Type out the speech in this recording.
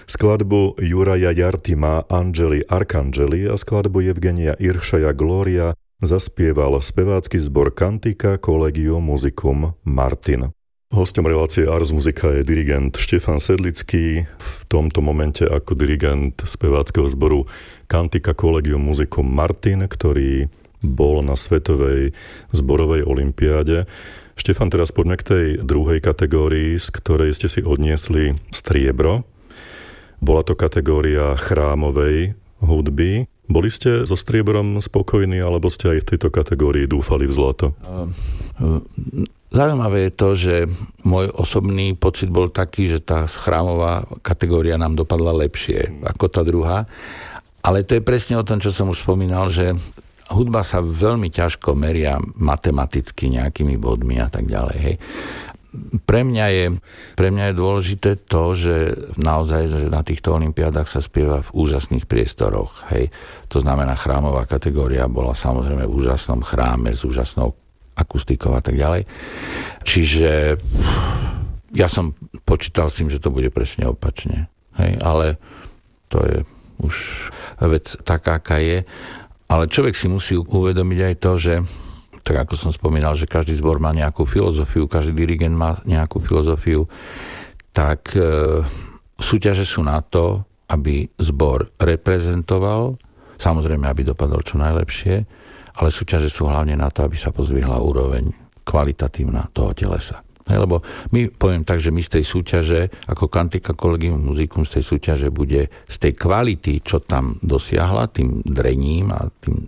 skladbu Juraja Jartima Angeli Arcangeli a skladbu Evgenia Iršaja Gloria zaspieval spevácky zbor Cantica Collegium Musicum Martin. Hosťom relácie Ars Musica je dirigent Štefan Sedlický, v tomto momente ako dirigent speváckeho zboru Cantica Collegium Musicum Martin, ktorý bol na Svetovej zborovej olympiáde. Štefan, teraz poďme k tej druhej kategórii, z ktorej ste si odniesli striebro. Bola to kategória chrámovej hudby. Boli ste so striebrom spokojní, alebo ste aj v tejto kategórii dúfali v zlato? Zaujímavé je to, že môj osobný pocit bol taký, že tá chrámová kategória nám dopadla lepšie ako tá druhá. Ale to je presne o tom, čo som už spomínal, že hudba sa veľmi ťažko meria matematicky nejakými bodmi a tak ďalej. Hej. Pre mňa je dôležité to, že naozaj že na týchto olympiádach sa spieva v úžasných priestoroch. Hej. To znamená, chrámová kategória bola samozrejme v úžasnom chráme s úžasnou akustikou a tak ďalej. Čiže ja som počítal s tým, že to bude presne opačne. Hej. Ale to je už vec taká, aká je. Ale človek si musí uvedomiť aj to, že tak ako som spomínal, že každý zbor má nejakú filozofiu, každý dirigent má nejakú filozofiu, tak súťaže sú na to, aby zbor reprezentoval, samozrejme, aby dopadol čo najlepšie, ale súťaže sú hlavne na to, aby sa pozvihla úroveň kvalitatívna toho telesa. Lebo my, poviem tak, že my z tej súťaže, ako Cantica Collegium Musicum, z tej súťaže bude z tej kvality, čo tam dosiahla, tým drením a tým